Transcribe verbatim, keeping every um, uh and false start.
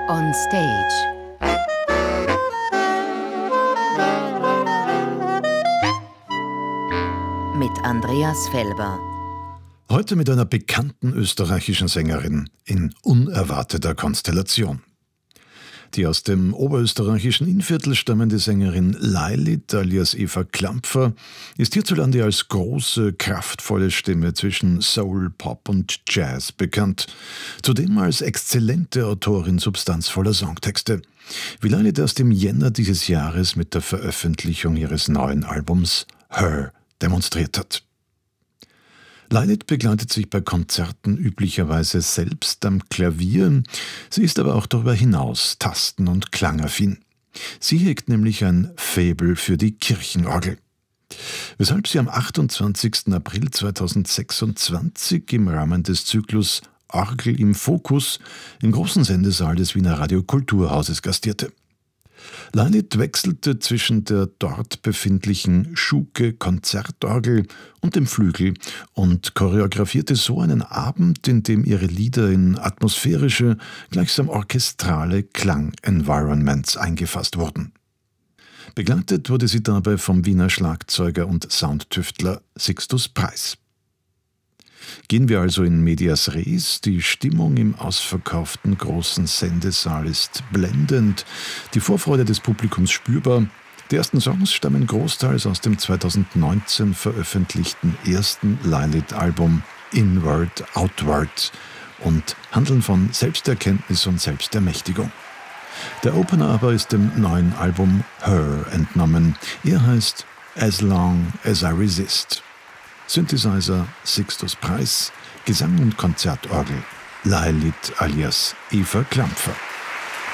On Stage. Mit Andreas Felber. Heute mit einer bekannten österreichischen Sängerin in unerwarteter Konstellation. Die aus dem oberösterreichischen Innviertel stammende Sängerin Lailit alias Eva Klampfer ist hierzulande als große, kraftvolle Stimme zwischen Soul, Pop und Jazz bekannt. Zudem als exzellente Autorin substanzvoller Songtexte, wie Lailit erst im Jänner dieses Jahres mit der Veröffentlichung ihres neuen Albums Her demonstriert hat. Lailit begleitet sich bei Konzerten üblicherweise selbst am Klavier, sie ist aber auch darüber hinaus tasten- und klangaffin. Sie hegt nämlich ein Faible für die Kirchenorgel, weshalb sie am achtundzwanzigsten April zweitausendsechsundzwanzig im Rahmen des Zyklus Orgel im Fokus im großen Sendesaal des Wiener Radio Kulturhauses gastierte. Lailit wechselte zwischen der dort befindlichen Schuke-Konzertorgel und dem Flügel und choreografierte so einen Abend, in dem ihre Lieder in atmosphärische, gleichsam orchestrale Klang-Environments eingefasst wurden. Begleitet wurde sie dabei vom Wiener Schlagzeuger und Soundtüftler Sixtus Preis. Gehen wir also in medias res. Die Stimmung im ausverkauften großen Sendesaal ist blendend, die Vorfreude des Publikums spürbar. Die ersten Songs stammen großteils aus dem zweitausendneunzehn veröffentlichten ersten Lailit-Album Inward Outward und handeln von Selbsterkenntnis und Selbstermächtigung. Der Opener aber ist dem neuen Album Her entnommen. Er heißt As Long as I Resist. Synthesizer Sixtus Preis, Gesang und Konzertorgel Lailit alias Eva Klampfer.